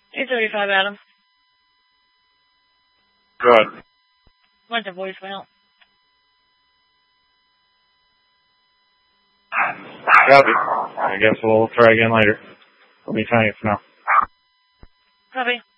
835, Adam. Good. Went to voicemail. Copy. I guess we'll try again later. Let me tell you for now. Copy.